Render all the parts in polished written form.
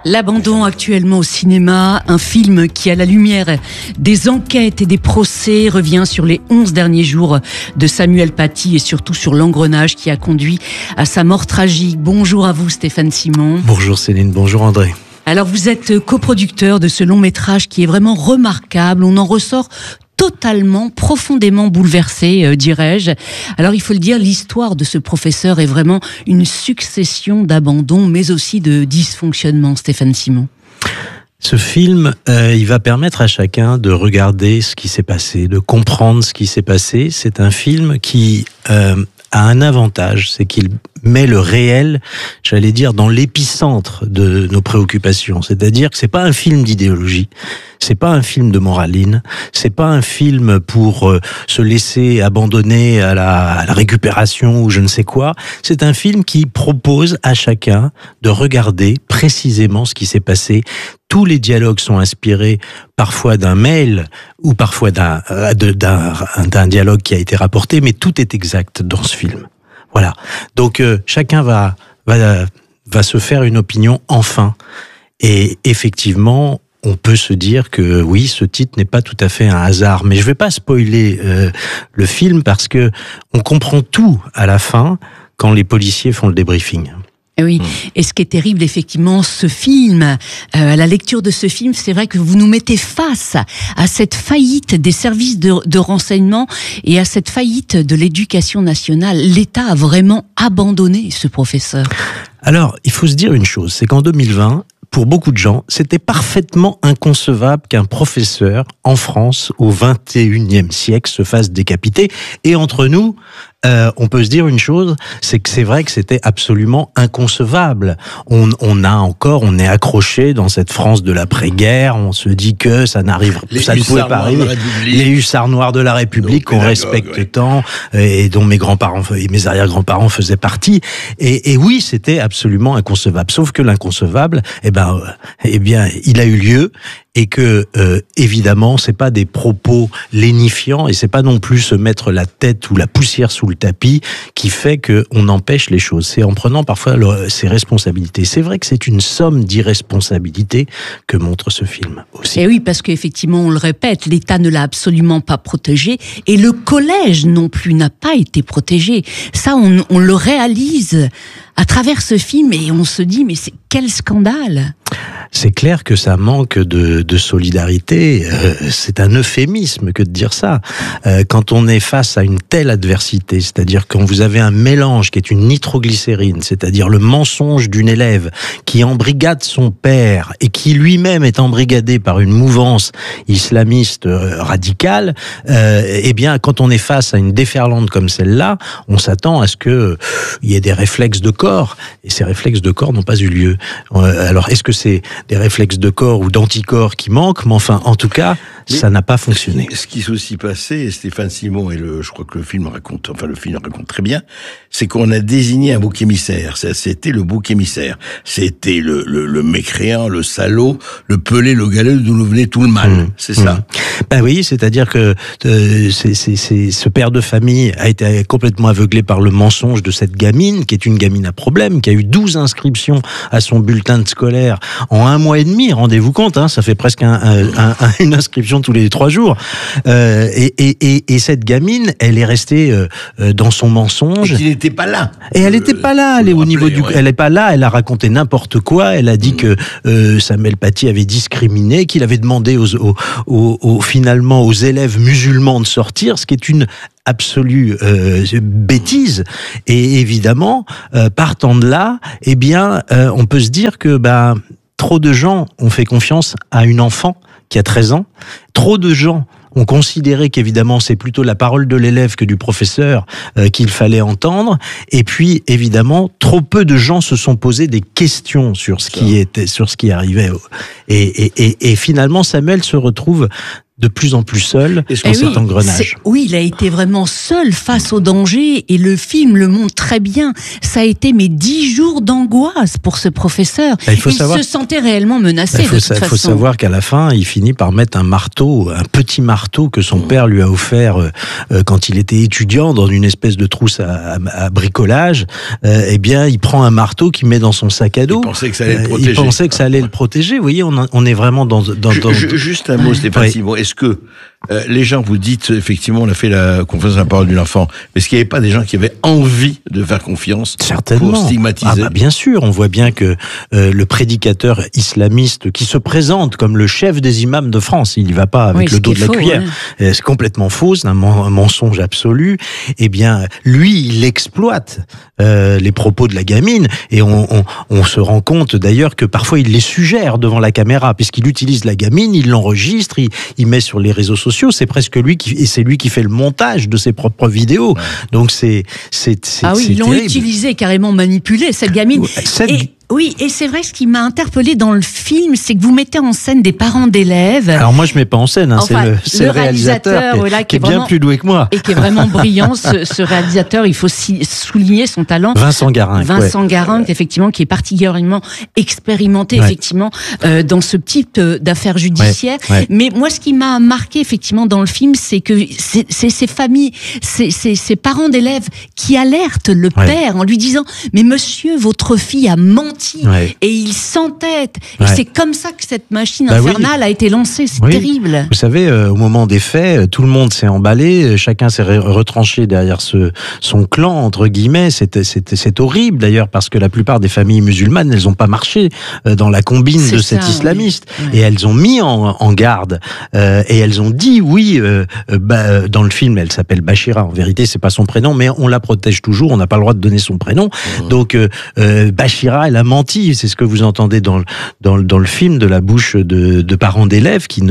L'abandon actuellement au cinéma, un film qui, à la lumière des enquêtes et des procès, revient sur les 11 derniers jours de Samuel Paty et surtout sur l'engrenage qui a conduit à sa mort tragique. Bonjour à vous Stéphane Simon. Bonjour Céline, bonjour André. Alors vous êtes coproducteur de ce long métrage qui est vraiment remarquable, on en ressort totalement, profondément bouleversé, dirais-je. Alors il faut le dire, l'histoire de ce professeur est vraiment une succession d'abandons, mais aussi de dysfonctionnements, Stéphane Simon. Ce film, il va permettre à chacun de regarder ce qui s'est passé, de comprendre ce qui s'est passé. C'est un film qui a un avantage, c'est qu'il met le réel, j'allais dire, dans l'épicentre de nos préoccupations. C'est-à-dire que c'est pas un film d'idéologie, c'est pas un film de moraline, c'est pas un film pour se laisser abandonner à la récupération ou je ne sais quoi. C'est un film qui propose à chacun de regarder précisément ce qui s'est passé. Tous les dialogues sont inspirés parfois d'un mail ou parfois d'un dialogue qui a été rapporté, mais tout est exact dans ce film. Voilà. Donc chacun va se faire une opinion enfin. Et effectivement, on peut se dire que oui, ce titre n'est pas tout à fait un hasard. Mais je ne vais pas spoiler le film parce que on comprend tout à la fin quand les policiers font le débriefing. Oui, et ce qui est terrible, effectivement, ce film, à la lecture de ce film, c'est vrai que vous nous mettez face à cette faillite des services de renseignement et à cette faillite de l'éducation nationale. L'État a vraiment abandonné ce professeur. Alors, il faut se dire une chose, c'est qu'en 2020, pour beaucoup de gens, c'était parfaitement inconcevable qu'un professeur en France au XXIe siècle se fasse décapiter. Et entre nous, on peut se dire une chose, c'est que c'est vrai que c'était absolument inconcevable. On est accroché dans cette France de l'après-guerre. On se dit que ça ne pouvait pas arriver. Les hussards noirs de la République qu'on respecte tant et dont mes grands-parents et mes arrière-grands-parents faisaient partie. Et oui, c'était absolument inconcevable. Sauf que l'inconcevable, eh bien, il a eu lieu. Et que évidemment, c'est pas des propos lénifiants et c'est pas non plus se mettre la tête ou la poussière sous le tapis qui fait que on empêche les choses. C'est en prenant parfois ses responsabilités. C'est vrai que c'est une somme d'irresponsabilité que montre ce film aussi. Et oui, parce qu'effectivement, on le répète, l'État ne l'a absolument pas protégé et le collège non plus n'a pas été protégé. Ça, on le réalise à travers ce film et on se dit, mais quel scandale! C'est clair que ça manque de solidarité. C'est un euphémisme que de dire ça. Quand on est face à une telle adversité, c'est-à-dire quand vous avez un mélange qui est une nitroglycérine, c'est-à-dire le mensonge d'une élève qui embrigade son père et qui lui-même est embrigadé par une mouvance islamiste radicale, eh bien, quand on est face à une déferlante comme celle-là, on s'attend à ce que il y ait des réflexes de corps. Et ces réflexes de corps n'ont pas eu lieu. Alors, est-ce que c'est des réflexes de corps ou d'anticorps qui manquent, mais enfin, en tout cas, ça n'a pas fonctionné. Ce qui s'est aussi passé, Stéphane Simon, je crois que le film raconte très bien, c'est qu'on a désigné un bouc émissaire. C'était le bouc émissaire. C'était le mécréant, le salaud, le pelé, le galeux, d'où nous venait tout le mal. C'est ça. Ben oui, c'est-à-dire que ce père de famille a été complètement aveuglé par le mensonge de cette gamine, qui est une gamine à problème, qui a eu 12 inscriptions à son bulletin de scolaire en 1 mois et demi, rendez-vous compte, hein, ça fait presque une inscription tous les 3 jours. Et cette gamine, elle est restée dans son mensonge. Et qui n'était pas là. Et elle n'était pas là. Elle est au niveau elle n'est pas là. Elle a raconté n'importe quoi. Elle a dit que Samuel Paty avait discriminé, qu'il avait demandé finalement aux élèves musulmans de sortir, ce qui est une absolue bêtise. Et évidemment, partant de là, eh bien, on peut se dire que trop de gens ont fait confiance à une enfant qui a 13 ans. Trop de gens ont considéré qu'évidemment c'est plutôt la parole de l'élève que du professeur qu'il fallait entendre. Et puis évidemment, trop peu de gens se sont posé des questions sur ce qui arrivait. Et finalement, Samuel se retrouve de plus en plus seul dans cet engrenage. Oui, il a été vraiment seul face au danger et le film le montre très bien. Ça a été 10 jours d'angoisse pour ce professeur. Il se sentait réellement menacé. Il faut savoir qu'à la fin, il finit par mettre un petit marteau que son père lui a offert quand il était étudiant dans une espèce de trousse à bricolage. Eh bien, il prend un marteau qu'il met dans son sac à dos. Il pensait que ça allait le protéger. Il pensait que ça allait le protéger. Vous voyez, on est vraiment dans... Juste un mot, Stéphane Simon. Est-ce que les gens, vous dites, effectivement, on a fait la confiance à la parole d'une enfant, mais est-ce qu'il n'y avait pas des gens qui avaient envie de faire confiance pour stigmatiser? Bien sûr, on voit bien que le prédicateur islamiste qui se présente comme le chef des imams de France, il n'y va pas avec le dos de la cuillère, c'est complètement faux, c'est un mensonge absolu. Eh bien, lui, il exploite les propos de la gamine, et on se rend compte d'ailleurs que parfois il les suggère devant la caméra, puisqu'il utilise la gamine, il l'enregistre, il met sur les réseaux sociaux, c'est presque lui qui fait le montage de ses propres vidéos. Donc c'est ils l'ont utilisé, carrément manipulé, cette gamine. Oui, et c'est vrai, ce qui m'a interpellée dans le film, c'est que vous mettez en scène des parents d'élèves. Alors moi, je mets pas en scène, c'est le réalisateur qui est bien plus doué que moi. Et qui est vraiment brillant, ce réalisateur, il faut souligner son talent. Vincent Garin, effectivement, qui est particulièrement expérimenté, effectivement, dans ce type d'affaires judiciaires. Mais moi, ce qui m'a marqué, effectivement, dans le film, c'est que c'est ces familles, ces parents d'élèves qui alertent le père en lui disant « Mais monsieur, votre fille a menti ». Et il s'entête. Et c'est comme ça que cette machine infernale a été lancée. C'est terrible. Vous savez, au moment des faits, tout le monde s'est emballé, chacun s'est retranché derrière son clan, entre guillemets. C'est horrible d'ailleurs, parce que la plupart des familles musulmanes, elles n'ont pas marché dans la combine de cet islamiste. Et elles ont mis en garde. Et elles ont dit, dans le film, elle s'appelle Bachira. En vérité, c'est pas son prénom, mais on la protège toujours. On n'a pas le droit de donner son prénom. Donc, Bachira, elle a menti, c'est ce que vous entendez dans le film, de la bouche de parents d'élèves qui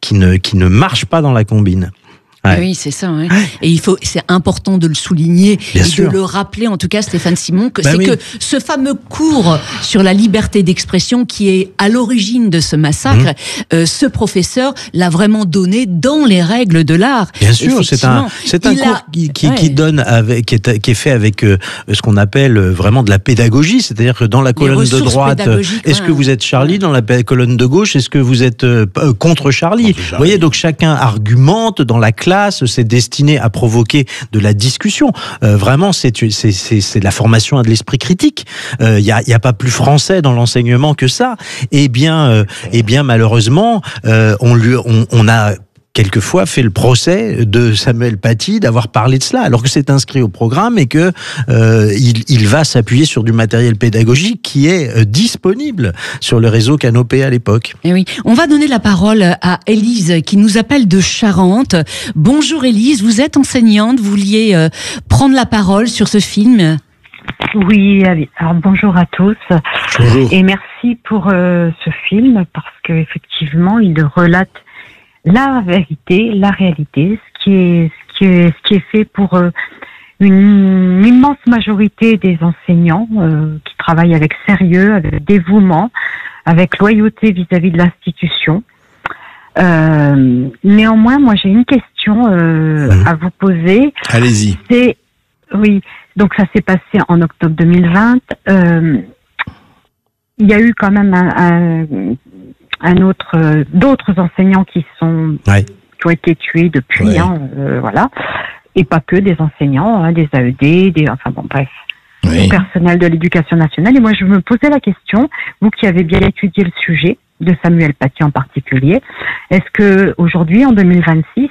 ne marchent pas dans la combine. Oui, c'est ça. Et c'est important de le souligner de le rappeler, en tout cas, Stéphane Simon, que que ce fameux cours sur la liberté d'expression qui est à l'origine de ce massacre, ce professeur l'a vraiment donné dans les règles de l'art. Bien sûr, c'est un cours qui donne qui est fait avec ce qu'on appelle vraiment de la pédagogie, c'est-à-dire que dans la colonne de droite, est-ce que vous êtes Charlie, dans la colonne de gauche, est-ce que vous êtes contre Charlie? Vous voyez, donc chacun argumente dans la classe. C'est destiné à provoquer de la discussion. Vraiment, c'est de la formation à de l'esprit critique. Il y a pas plus français dans l'enseignement que ça. Eh bien, malheureusement, on a quelquefois fait le procès de Samuel Paty d'avoir parlé de cela, alors que c'est inscrit au programme et que il va s'appuyer sur du matériel pédagogique qui est disponible sur le réseau Canopé à l'époque. Et oui, on va donner la parole à Élise qui nous appelle de Charente. Bonjour Élise, vous êtes enseignante, vous vouliez prendre la parole sur ce film? Oui, alors bonjour à tous. Bonjour. Et merci pour ce film, parce que effectivement, il relate la vérité, la réalité, ce qui est fait pour une immense majorité des enseignants qui travaillent avec sérieux, avec dévouement, avec loyauté vis-à-vis de l'institution. Néanmoins, moi j'ai une question à vous poser. Allez-y. Oui, donc ça s'est passé en octobre 2020. Il y a eu quand même d'autres enseignants qui ont été tués depuis, voilà, et pas que des enseignants, des AED, le personnel de l'éducation nationale. Et moi, je me posais la question, vous qui avez bien étudié le sujet de Samuel Paty en particulier, est-ce que aujourd'hui, en 2026,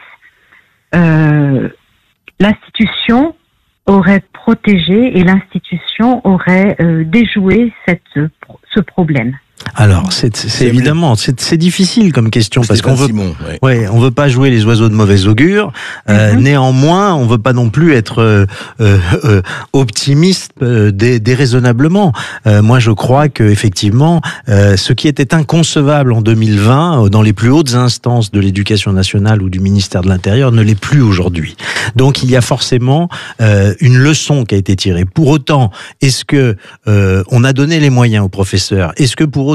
l'institution aurait protégé et l'institution aurait déjoué ce problème? Alors, c'est évidemment, c'est difficile comme question, parce qu'on on veut pas jouer les oiseaux de mauvais augure. Néanmoins, on veut pas non plus être optimiste déraisonnablement. Moi, je crois que effectivement, ce qui était inconcevable en 2020 dans les plus hautes instances de l'éducation nationale ou du ministère de l'Intérieur ne l'est plus aujourd'hui. Donc, il y a forcément une leçon qui a été tirée. Pour autant, est-ce que on a donné les moyens aux professeurs? Est-ce que pour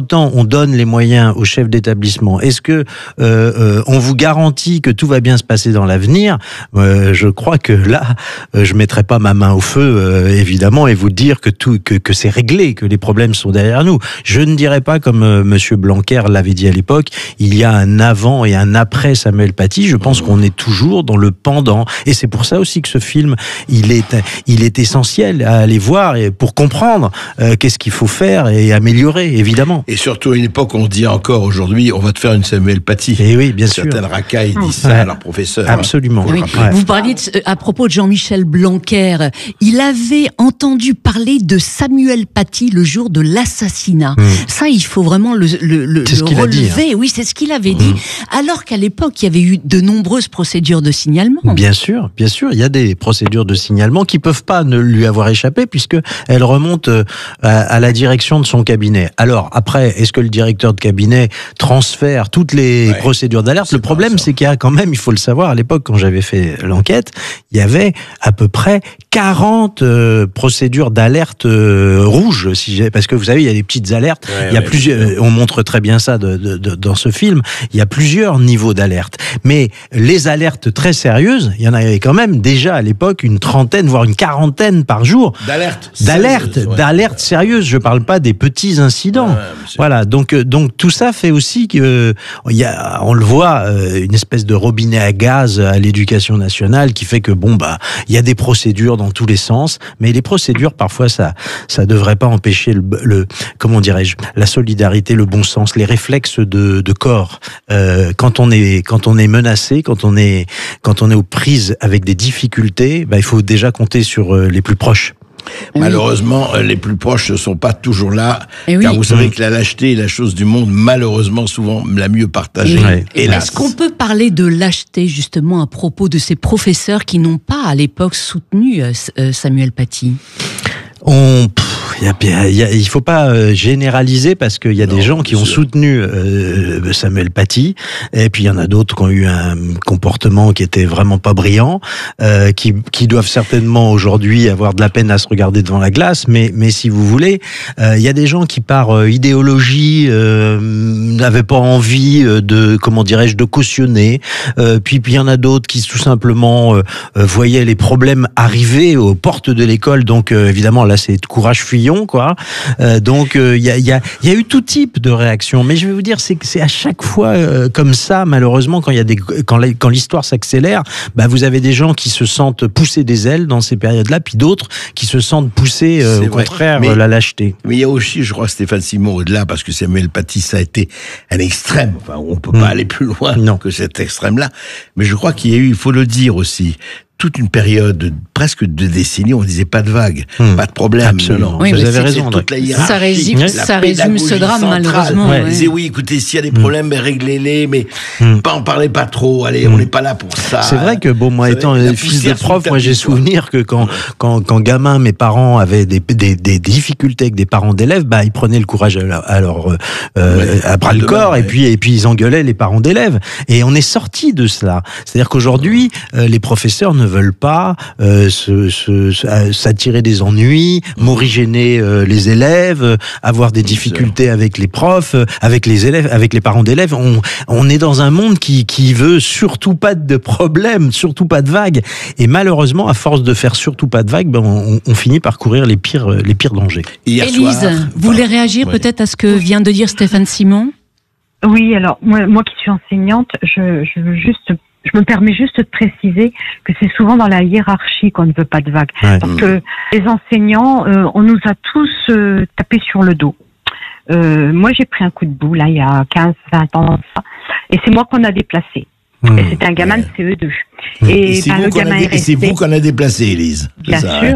autant on donne les moyens aux chefs d'établissement, est-ce que on vous garantit que tout va bien se passer dans l'avenir? Je crois que là, je mettrai pas ma main au feu, évidemment, et vous dire que c'est réglé, que les problèmes sont derrière nous. Je ne dirais pas, comme Monsieur Blanquer l'avait dit à l'époque, il y a un avant et un après Samuel Paty. Je pense qu'on est toujours dans le pendant, et c'est pour ça aussi que ce film, il est essentiel à aller voir et pour comprendre qu'est-ce qu'il faut faire et améliorer, évidemment. Et surtout à une époque, on dit encore aujourd'hui, on va te faire une Samuel Paty. Et oui, bien sûr. Certaines racailles disent ça à leurs professeurs. Absolument. Oui. Vous parliez à propos de Jean-Michel Blanquer. Il avait entendu parler de Samuel Paty le jour de l'assassinat. Ça, il faut vraiment le relever. Oui, c'est ce qu'il avait dit. Alors qu'à l'époque, il y avait eu de nombreuses procédures de signalement. Bien sûr. Il y a des procédures de signalement qui peuvent pas ne lui avoir échappé puisque elles remontent à la direction de son cabinet. Alors après, est-ce que le directeur de cabinet transfère toutes les procédures d'alerte? Le problème, c'est qu'il y a quand même, il faut le savoir, à l'époque, quand j'avais fait l'enquête, il y avait à peu près 40 procédures d'alerte rouges, parce que vous savez, il y a des petites alertes. Il y a plusieurs. On montre très bien ça dans ce film. Il y a plusieurs niveaux d'alerte, mais les alertes très sérieuses, il y en avait quand même déjà à l'époque une trentaine, voire une quarantaine par jour. D'alerte sérieuse. Je parle pas des petits incidents. Voilà. Donc tout ça fait aussi que on le voit, une espèce de robinet à gaz à l'éducation nationale qui fait que il y a des procédures dans tous les sens, mais les procédures parfois ça devrait pas empêcher comment dirais-je, la solidarité, le bon sens, les réflexes de corps. Quand on est menacé, quand on est aux prises avec des difficultés, il faut déjà compter sur les plus proches. Malheureusement, les plus proches ne sont pas toujours là, car vous savez que la lâcheté est la chose du monde, malheureusement, souvent la mieux partagée. Hélas. Est-ce qu'on peut parler de lâcheté, justement, à propos de ces professeurs qui n'ont pas, à l'époque, soutenu Samuel Paty? Il faut pas généraliser parce qu'il y a des gens qui ont soutenu Samuel Paty, et puis il y en a d'autres qui ont eu un comportement qui était vraiment pas brillant, qui doivent certainement aujourd'hui avoir de la peine à se regarder devant la glace, mais si vous voulez, il y a des gens qui par idéologie n'avaient pas envie de cautionner, puis il y en a d'autres qui tout simplement voyaient les problèmes arriver aux portes de l'école, donc évidemment là c'est courage fuyant, quoi. Donc il y a eu tout type de réactions, mais je vais vous dire, c'est à chaque fois comme ça, malheureusement, quand l'histoire s'accélère, vous avez des gens qui se sentent pousser des ailes dans ces périodes-là, puis d'autres qui se sentent pousser au contraire la lâcheteté. Mais il y a aussi, je crois, Stéphane Simon au-delà, parce que Samuel Paty, ça a été un extrême. Enfin, on peut pas aller plus loin que cet extrême-là. Mais je crois qu'il y a eu, il faut le dire aussi, toute une période, presque 2 décennies, on disait pas de vague, pas de problème. Absolument. Oui, vous avez raison. Toute la ça résume ce drame, malheureusement. On disait écoutez, s'il y a des problèmes, réglez-les, mais pas en parlez pas trop. Allez, on n'est pas là pour ça. C'est vrai que moi étant fils de prof, moi j'ai souvenir que quand gamin, mes parents avaient des difficultés avec des parents d'élèves, ils prenaient le courage à bras le corps, et puis ils engueulaient les parents d'élèves. Et on est sorti de cela. C'est-à-dire qu'aujourd'hui, les professeurs ne veulent pas s'attirer des ennuis, morigéner les élèves, avoir des difficultés avec les profs, avec les élèves, avec les parents d'élèves. On est dans un monde qui veut surtout pas de problèmes, surtout pas de vagues. Et malheureusement, à force de faire surtout pas de vagues, on finit par courir les pires dangers. Élise, vous voulez réagir peut-être à ce que vient de dire Stéphane Simon? Oui, alors moi qui suis enseignante, je me permets juste de préciser que c'est souvent dans la hiérarchie qu'on ne veut pas de vagues. Parce que les enseignants, on nous a tous tapé sur le dos. Moi, j'ai pris un coup de boule, là, il y a 15-20 ans, et c'est moi qu'on a déplacé. Et c'était un gamin de CE2. Et c'est vous qu'on a déplacé, Élise. Bien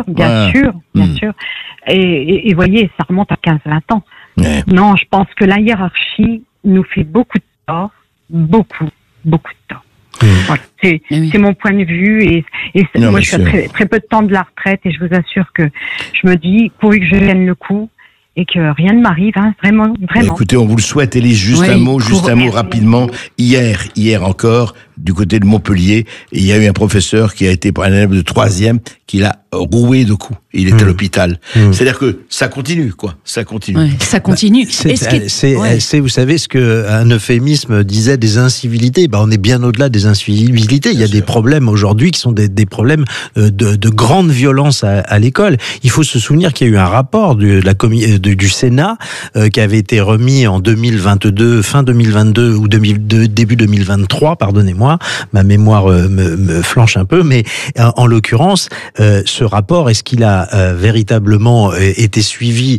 sûr. Et voyez, ça remonte à 15-20 ans. Non, je pense que la hiérarchie nous fait beaucoup de tort. Beaucoup de tort. Voilà, c'est mon point de vue et moi je suis à très peu de temps de la retraite et je vous assure que je me dis pourvu que je tienne le coup et que rien ne m'arrive, vraiment. Écoutez, on vous le souhaite, Élise, juste un mot rapidement. Hier encore, du côté de Montpellier, et il y a eu un professeur qui a été pour un élève de 3e, qui l'a roué de coups. Il était à l'hôpital. C'est-à-dire que ça continue, quoi. Ça continue. Ouais, ça continue. C'est, vous savez, ce qu'un euphémisme disait des incivilités. On est bien au-delà des incivilités. Il y a des problèmes aujourd'hui qui sont des problèmes de grande violence à l'école. Il faut se souvenir qu'il y a eu un rapport du Sénat qui avait été remis en 2022, fin 2022 ou début 2023, pardonnez-moi, ma mémoire me flanche un peu, mais en l'occurrence, ce rapport, est-ce qu'il a véritablement été suivi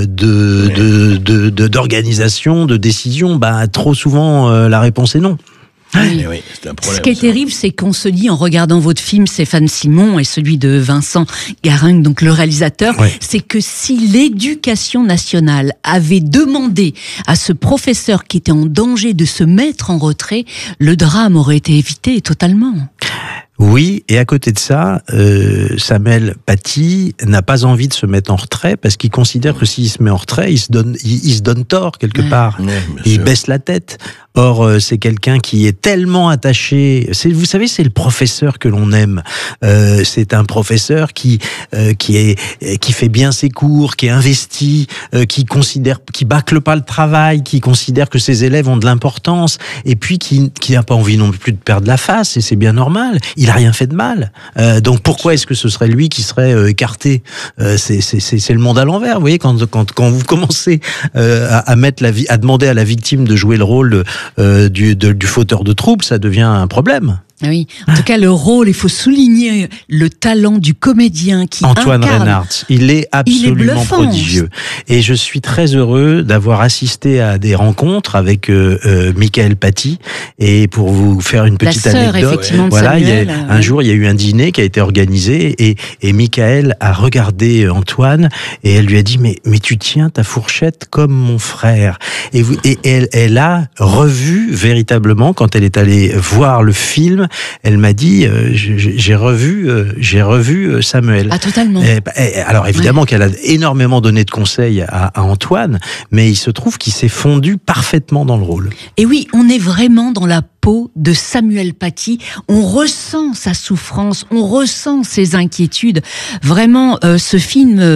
d'organisation, de décision? Trop souvent, la réponse est non. Oui, c'est un problème. Ce qui est terrible, c'est qu'on se dit, en regardant votre film, Stéphane Simon, et celui de Vincent Garingue, donc le réalisateur, c'est que si l'éducation nationale avait demandé à ce professeur qui était en danger de se mettre en retrait, le drame aurait été évité totalement. Oui, et à côté de ça, Samuel Paty n'a pas envie de se mettre en retrait parce qu'il considère que s'il se met en retrait, il se donne tort quelque part. Il baisse la tête. Or, c'est quelqu'un qui est tellement attaché. Vous savez, c'est le professeur que l'on aime. C'est un professeur qui fait bien ses cours, qui est investi, qui bâcle pas le travail, qui considère que ses élèves ont de l'importance, et puis qui n'a pas envie non plus de perdre la face. Et c'est bien normal. Il a rien fait de mal. Donc pourquoi est-ce que ce serait lui qui serait écarté? C'est le monde à l'envers. Vous voyez, quand vous commencez à demander à la victime de jouer le rôle du fauteur de trouble, ça devient un problème. Oui, en tout cas le rôle, il faut souligner le talent du comédien qui Antoine incarne. Reinhardt, il est absolument prodigieux. Et je suis très heureux d'avoir assisté à des rencontres avec Michael Paty. Et pour vous faire une petite anecdote, un jour il y a eu un dîner qui a été organisé et Michael a regardé Antoine et elle lui a dit mais tu tiens ta fourchette comme mon frère. Et elle a revu véritablement, quand elle est allée voir le film, elle m'a dit j'ai revu Samuel. Ah, totalement. Alors évidemment qu'elle a énormément donné de conseils à Antoine, mais il se trouve qu'il s'est fondu parfaitement dans le rôle. Et oui, on est vraiment dans la peau de Samuel Paty. On ressent sa souffrance, on ressent ses inquiétudes. Vraiment, ce film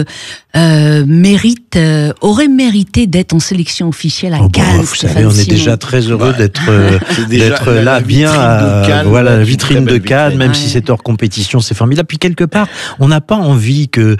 aurait mérité d'être en sélection officielle à Cannes. Vous savez, on est déjà très heureux d'être là, bien à la vitrine de Cannes, même si c'est hors compétition, c'est formidable. Puis quelque part, on n'a pas envie que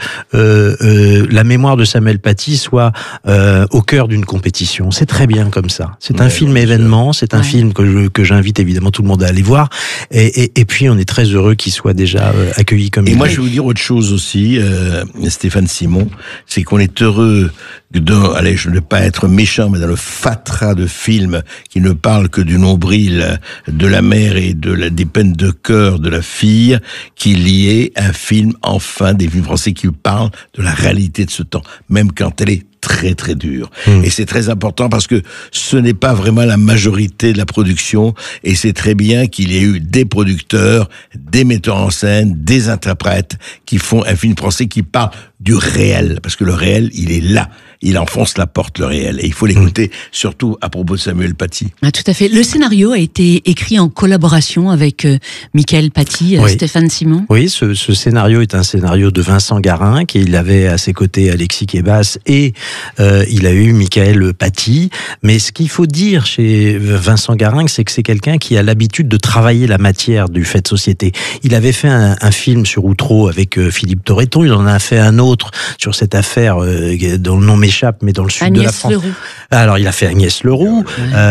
la mémoire de Samuel Paty soit au cœur d'une compétition. C'est très bien comme ça. C'est un film événement, c'est un film que j'invite évidemment tout le monde à aller voir. Et puis, on est très heureux qu'il soit déjà accueilli comme il est. Et moi, je vais vous dire autre chose aussi, Stéphane Simon, c'est qu'on est heureux je ne vais pas être méchant, mais dans le fatras de films qui ne parlent que du nombril de la mère et des peines de cœur de la fille, qu'il y ait un film, enfin, des films français qui parlent de la réalité de ce temps, même quand elle est très très dure. Et c'est très important parce que ce n'est pas vraiment la majorité de la production, et c'est très bien qu'il y ait eu des producteurs, des metteurs en scène, des interprètes qui font un film français qui parle du réel, parce que le réel, il est là. Il enfonce la porte, le réel. Et il faut l'écouter, surtout à propos de Samuel Paty. Ah, tout à fait. Le scénario a été écrit en collaboration avec Michael Paty, Stéphane Simon. Oui, ce scénario est un scénario de Vincent Garingue, et il avait à ses côtés Alexis Kebas, et il a eu Michael Paty. Mais ce qu'il faut dire chez Vincent Garingue, c'est que c'est quelqu'un qui a l'habitude de travailler la matière du fait de société. Il avait fait un film sur Outreau avec Philippe Torreton, il en a fait un autre sur cette affaire dont le nom m'échappe, mais dans le sud de la France. Leroux. Alors, il a fait Agnès Leroux,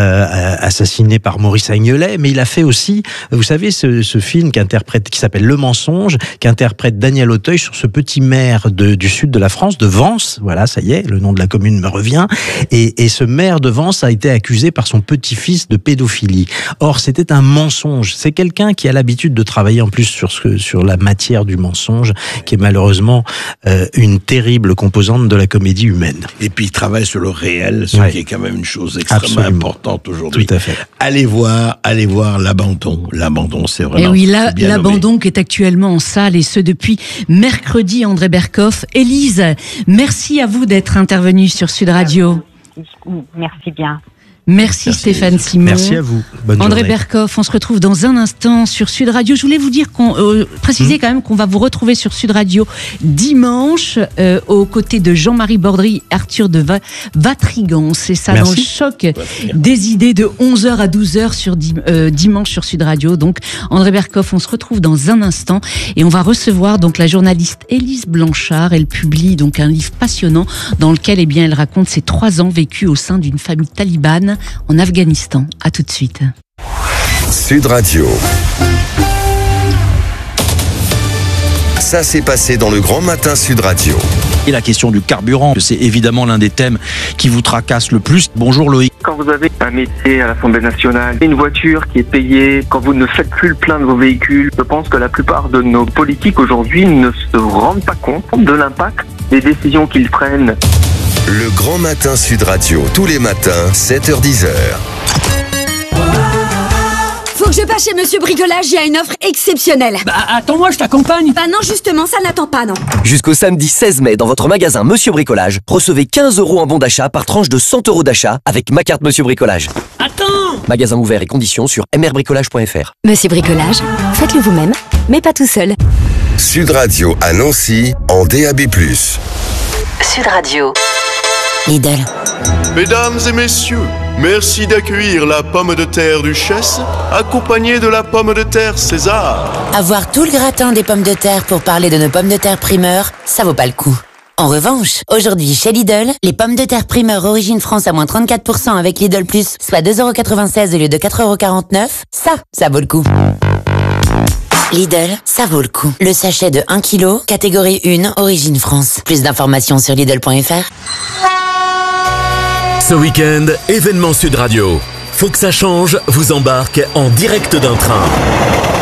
assassiné par Maurice Agnelet, mais il a fait aussi, vous savez, ce film qui s'appelle Le Mensonge, qui interprète Daniel Auteuil sur ce petit maire du sud de la France, de Vence. Voilà, ça y est, le nom de la commune me revient. Et ce maire de Vence a été accusé par son petit-fils de pédophilie. Or, c'était un mensonge. C'est quelqu'un qui a l'habitude de travailler en plus sur la matière du mensonge, qui est malheureusement une terrible composante de la comédie humaine. Et puis il travaille sur le réel, ce qui est quand même une chose extrêmement importante aujourd'hui. Tout à fait. Allez voir L'Abandon. L'Abandon, c'est vraiment. Et oui, L'Abandon qui est actuellement en salle, et ce depuis mercredi. André Berkoff, Élise, merci à vous d'être intervenue sur Sud Radio. Merci bien. Merci Stéphane Simon. Merci à vous. Bonne André journée. Berkoff, on se retrouve dans un instant sur Sud Radio. Je voulais vous dire préciser quand même qu'on va vous retrouver sur Sud Radio dimanche aux côtés de Jean-Marie Bordry, Arthur de Vatrigan. C'est ça. Merci. Dans le choc des idées de 11h à 12h sur dimanche sur Sud Radio. Donc André Berkoff, on se retrouve dans un instant et on va recevoir donc la journaliste Élise Blanchard. Elle publie donc un livre passionnant dans lequel elle raconte ses 3 ans vécus au sein d'une famille talibane en Afghanistan. À tout de suite. Sud Radio. Ça s'est passé dans le grand matin Sud Radio. Et la question du carburant, c'est évidemment l'un des thèmes qui vous tracasse le plus. Bonjour Loïc. Quand vous avez un métier à l'Assemblée nationale, une voiture qui est payée, quand vous ne faites plus le plein de vos véhicules, je pense que la plupart de nos politiques aujourd'hui ne se rendent pas compte de l'impact des décisions qu'ils prennent. Le grand matin Sud Radio, tous les matins, 7h-10h. Faut que je passe chez Monsieur Bricolage, il y a une offre exceptionnelle. Bah attends-moi, je t'accompagne. Bah non, justement, ça n'attend pas, non. Jusqu'au samedi 16 mai, dans votre magasin Monsieur Bricolage, recevez 15 € en bon d'achat par tranche de 100 € d'achat avec ma carte Monsieur Bricolage. Attends! Magasin ouvert et conditions sur mrbricolage.fr. Monsieur Bricolage, faites-le vous-même, mais pas tout seul. Sud Radio à Nancy, en DAB+. Sud Radio. Lidl. Mesdames et messieurs, merci d'accueillir la pomme de terre Duchesse, accompagnée de la pomme de terre César. Avoir tout le gratin des pommes de terre pour parler de nos pommes de terre primeur, ça vaut pas le coup. En revanche, aujourd'hui chez Lidl, les pommes de terre primeur origine France à moins 34% avec Lidl+, soit 2,96 € au lieu de 4,49 €, ça vaut le coup. Lidl, ça vaut le coup. Le sachet de 1 kg, catégorie 1, origine France. Plus d'informations sur Lidl.fr. Ce week-end, événement Sud Radio. Faut que ça change vous embarque en direct d'un train.